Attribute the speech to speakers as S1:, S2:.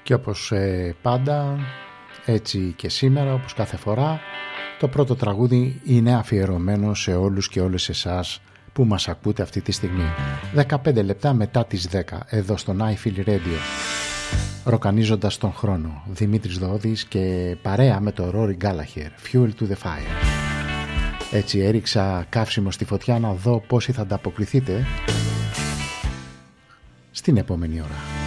S1: Και όπως πάντα, έτσι και σήμερα, όπως κάθε φορά, το πρώτο τραγούδι είναι αφιερωμένο σε όλους και όλες εσάς που μας ακούτε αυτή τη στιγμή. 15 λεπτά μετά τις 10, εδώ στο I Feel Radio. Ροκανίζοντας τον χρόνο, Δημήτρης Δώδης και παρέα με το Rory Gallagher, Fuel to the Fire. Έτσι έριξα καύσιμο στη φωτιά να δω πόσοι θα ανταποκριθείτε στην επόμενη ώρα.